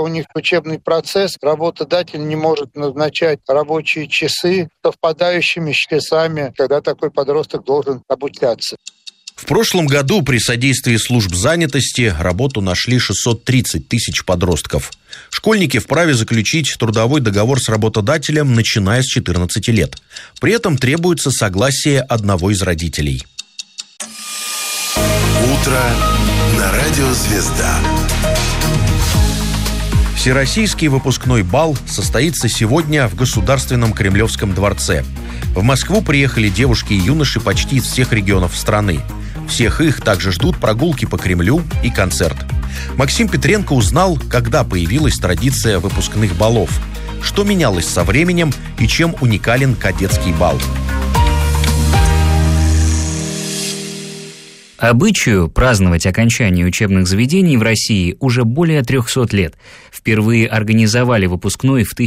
у них учебный процесс, работодатель не может назначать рабочие часы совпадающими с часами, когда такой подросток должен обучаться. В прошлом году при содействии служб занятости работу нашли 630 тысяч подростков. Школьники вправе заключить трудовой договор с работодателем, начиная с 14 лет. При этом требуется согласие одного из родителей. Утро на радио «Звезда». Всероссийский выпускной бал состоится сегодня в Государственном Кремлевском дворце. В Москву приехали девушки и юноши почти из всех регионов страны. Всех их также ждут прогулки по Кремлю и концерт. Максим Петренко узнал, когда появилась традиция выпускных балов, что менялось со временем и чем уникален кадетский бал. Обычаю праздновать окончание учебных заведений в России уже более 300 лет. Впервые организовали выпускной в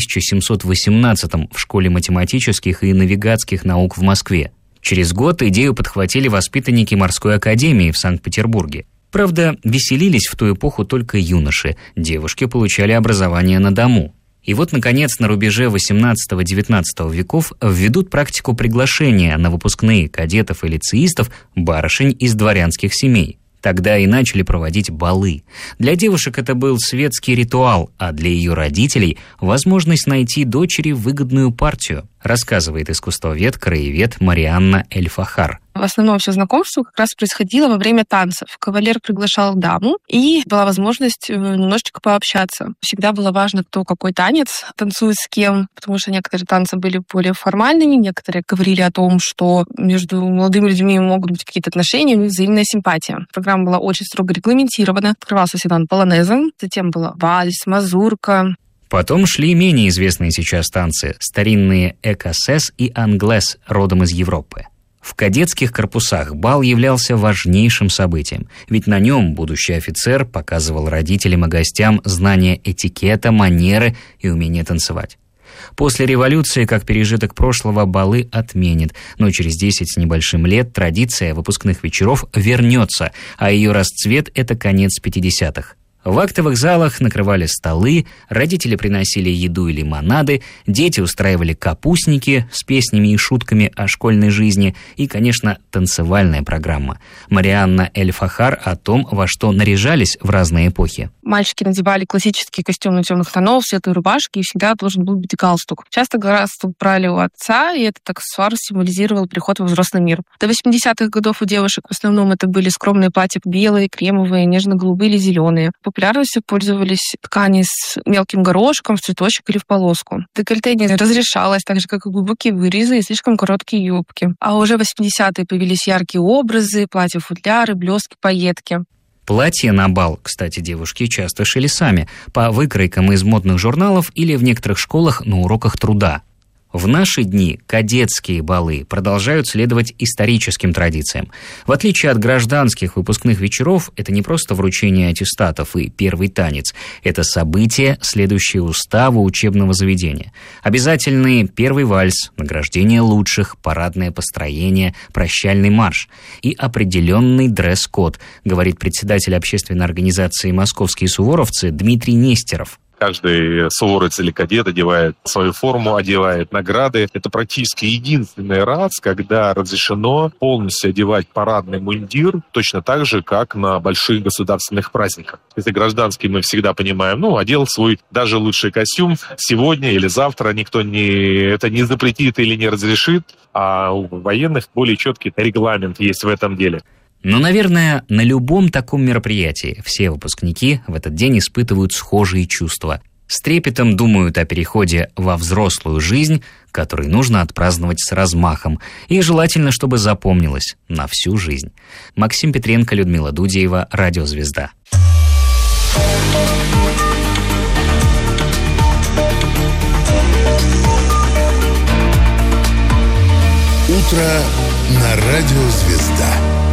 1718-м в Школе математических и навигатских наук в Москве. Через год идею подхватили воспитанники Морской академии в Санкт-Петербурге. Правда, веселились в ту эпоху только юноши, девушки получали образование на дому. И вот, наконец, на рубеже 18-19 веков введут практику приглашения на выпускные кадетов и лицеистов барышень из дворянских семей. Тогда и начали проводить балы. Для девушек это был светский ритуал, а для ее родителей – возможность найти дочери выгодную партию, рассказывает искусствовед, краевед Марианна Эль-Фахар. В основном все знакомство как раз происходило во время танцев. Кавалер приглашал даму, и была возможность немножечко пообщаться. Всегда было важно, кто какой танец танцует с кем, потому что некоторые танцы были более формальными, некоторые говорили о том, что между молодыми людьми могут быть какие-то отношения, взаимная симпатия. Программа была очень строго регламентирована. Открывался всегда полонезом, затем была вальс, мазурка. Потом шли менее известные сейчас танцы, старинные экосес и англес, родом из Европы. В кадетских корпусах бал являлся важнейшим событием, ведь на нем будущий офицер показывал родителям и гостям знания этикета, манеры и умение танцевать. После революции, как пережиток прошлого, балы отменят, но через 10 с небольшим лет традиция выпускных вечеров вернется, а ее расцвет – это конец 50-х. В актовых залах накрывали столы, родители приносили еду и лимонады, дети устраивали капустники с песнями и шутками о школьной жизни и, конечно, танцевальная программа. Марианна Эль-Фахар о том, во что наряжались в разные эпохи. Мальчики надевали классические костюмы темных тонов, светлые рубашки, и всегда должен был быть галстук. Часто галстук брали у отца, и этот аксессуар символизировал приход во взрослый мир. До 80-х годов у девушек в основном это были скромные платья белые, кремовые, нежно-голубые или зеленые. Популярностью пользовались ткани с мелким горошком, в цветочек или в полоску. Декольте не разрешалось, так же, как и глубокие вырезы и слишком короткие юбки. А уже в 80-е появились яркие образы, платья-футляры, блестки, пайетки. Платья на бал, кстати, девушки часто шили сами, по выкройкам из модных журналов или в некоторых школах на уроках труда. В наши дни кадетские балы продолжают следовать историческим традициям. В отличие от гражданских выпускных вечеров, это не просто вручение аттестатов и первый танец. Это событие, следующее уставу учебного заведения. Обязательный первый вальс, награждение лучших, парадное построение, прощальный марш и определенный дресс-код, говорит председатель общественной организации «Московские суворовцы» Дмитрий Нестеров. Каждый суворовец или кадет одевает свою форму, одевает награды. Это практически единственный раз, когда разрешено полностью одевать парадный мундир точно так же, как на больших государственных праздниках. Если гражданский, мы всегда понимаем, одел свой даже лучший костюм сегодня или завтра, никто это не запретит или не разрешит, а у военных более четкий регламент есть в этом деле. Но, наверное, на любом таком мероприятии все выпускники в этот день испытывают схожие чувства. С трепетом думают о переходе во взрослую жизнь, который нужно отпраздновать с размахом, и желательно, чтобы запомнилось на всю жизнь. Максим Петренко, Людмила Дудеева, Радио «Звезда». Утро на Радио «Звезда».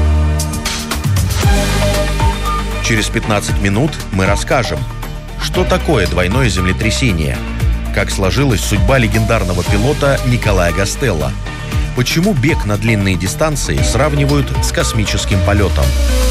Через 15 минут мы расскажем, что такое двойное землетрясение, как сложилась судьба легендарного пилота Николая Гастелло, почему бег на длинные дистанции сравнивают с космическим полетом.